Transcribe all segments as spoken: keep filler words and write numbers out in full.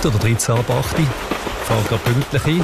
oder dreizehn ab acht? Frage gerade pünktlich ein.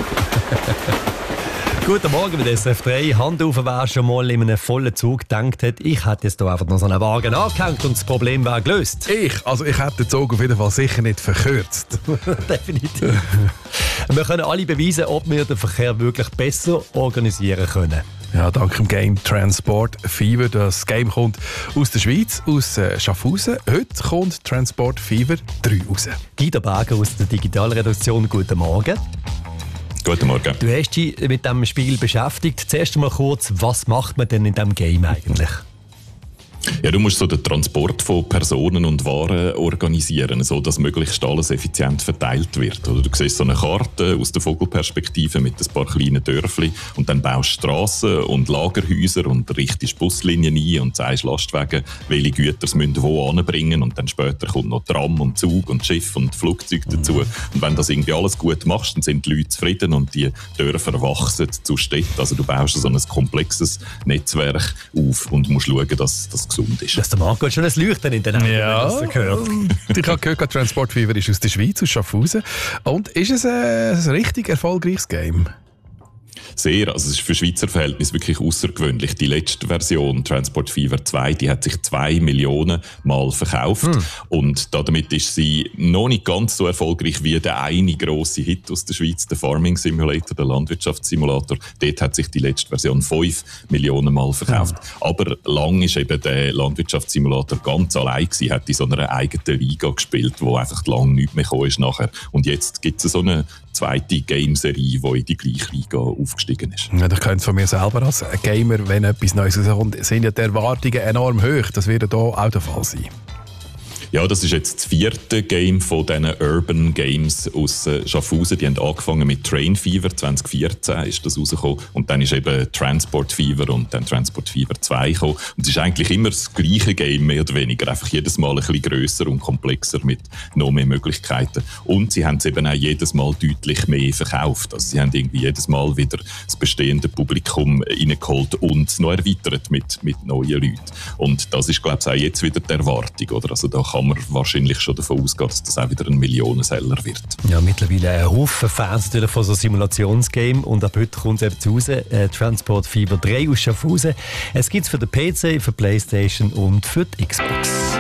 Guten Morgen mit S R F drei. Hand auf, wer schon mal in einem vollen Zug gedacht hat, ich hätte jetzt hier einfach noch so einen Wagen angehängt und das Problem wäre gelöst. Ich? Also ich hätte den Zug auf jeden Fall sicher nicht verkürzt. Definitiv. Wir können alle beweisen, ob wir den Verkehr wirklich besser organisieren können. Ja, dank dem Game Transport Fever. Das Game kommt aus der Schweiz, aus äh, Schaffhausen. Heute kommt Transport Fever drei raus. Guido Berger aus der Digitalredaktion, guten Morgen. Guten Morgen. Du hast dich mit diesem Spiel beschäftigt. Zuerst einmal kurz, was macht man denn in diesem Game eigentlich? Ja, du musst so den Transport von Personen und Waren organisieren, so dass möglichst alles effizient verteilt wird. Oder du siehst so eine Karte aus der Vogelperspektive mit ein paar kleinen Dörfli und dann baust du Strassen und Lagerhäuser und richtest Buslinien ein und sagst Lastwagen, welche Güter sie müssen wo anbringen, und dann später kommt noch Tram und Zug und Schiff und Flugzeug dazu. Und wenn das irgendwie alles gut machst, dann sind die Leute zufrieden und die Dörfer wachsen zu Städten. Also du baust so ein komplexes Netzwerk auf und musst schauen, dass das gesund ist. Dass der Marco hat schon ein Leuchten in den Augen, Ja, wenn er das gehört. Ich habe gehört, Transport Fever ist aus der Schweiz, aus Schaffhausen. Und ist es ein, ein richtig erfolgreiches Game? Sehr, also es ist für Schweizer Verhältnisse wirklich außergewöhnlich. Die letzte Version, Transport Fever zwei, die hat sich zwei Millionen Mal verkauft. Hm. Und damit ist sie noch nicht ganz so erfolgreich wie der eine grosse Hit aus der Schweiz, der Farming Simulator, der Landwirtschaftssimulator. Dort hat sich die letzte Version fünf Millionen Mal verkauft. Hm. Aber lang ist eben der Landwirtschaftssimulator ganz allein gewesen, hat in so einer eigenen Liga gespielt, wo einfach lang nichts mehr gekommen ist nachher. Und jetzt gibt es so eine zweite Game-Serie, die in die gleiche Liga aufgestiegen ist. Ja, ich kenne es von mir selber als Gamer, wenn etwas Neues rauskommt, sind ja die Erwartungen enorm hoch. Das wird hier auch der Fall sein. Ja, das ist jetzt das vierte Game von diesen Urban Games aus äh, Schaffhausen. Die haben angefangen mit Train Fever, zwanzig vierzehn ist das rausgekommen. Und dann ist eben Transport Fever und dann Transport Fever zwei gekommen. Und es ist eigentlich immer das gleiche Game, mehr oder weniger. Einfach jedes Mal ein bisschen grösser und komplexer mit noch mehr Möglichkeiten. Und sie haben es eben auch jedes Mal deutlich mehr verkauft. Also sie haben irgendwie jedes Mal wieder das bestehende Publikum reingeholt und es noch erweitert mit, mit neuen Leuten. Und das ist, glaube ich, auch jetzt wieder die Erwartung, oder? Also da kann man wahrscheinlich schon davon ausgehen, dass das auch wieder ein Millionenseller wird. Ja, mittlerweile ein Haufen Fans natürlich von so Simulationsgame, und ab heute kommt es eben zu Hause, äh, Transport Fever drei aus Schaffhausen. Es gibt es für den P C, für PlayStation und für die Xbox.